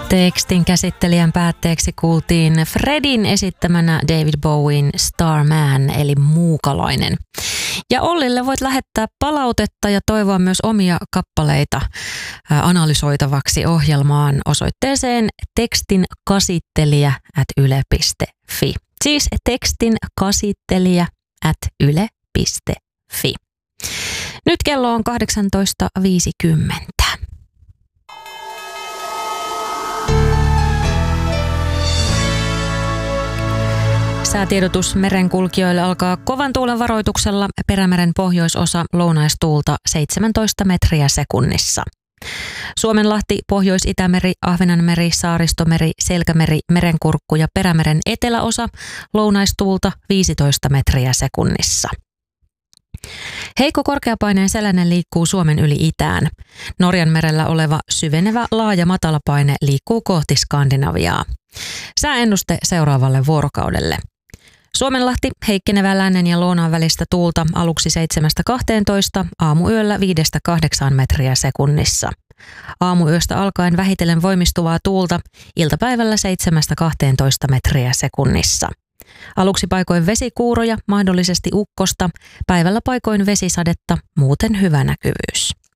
Tekstin käsittelijän päätteeksi kuultiin Fredin esittämänä David Bowien Starman eli Muukalainen. Ja Ollille voit lähettää palautetta ja toivoa myös omia kappaleita analysoitavaksi ohjelmaan osoitteeseen tekstinkasittelija@yle.fi. Siis tekstinkasittelija@yle.fi. Nyt kello on 18.50. Säätiedotus merenkulkijoille alkaa kovan tuulen varoituksella. Perämeren pohjoisosa lounaistuulta 17 metriä sekunnissa. Suomenlahti, Pohjois-Itämeri, Ahvenanmeri, Saaristomeri, Selkämeri, Merenkurkku ja Perämeren eteläosa lounaistuulta 15 metriä sekunnissa. Heikko korkeapaineen selänen liikkuu Suomen yli itään. Norjan merellä oleva syvenevä laaja matalapaine liikkuu kohti Skandinaviaa. Sääennuste seuraavalle vuorokaudelle. Suomenlahti, heikkenevää lännen ja lounaan välistä tuulta aluksi 7-12, aamuyöllä 5-8 metriä sekunnissa. Aamuyöstä alkaen vähitellen voimistuvaa tuulta, iltapäivällä 7-12 metriä sekunnissa. Aluksi paikoin vesikuuroja, mahdollisesti ukkosta, päivällä paikoin vesisadetta, muuten hyvä näkyvyys.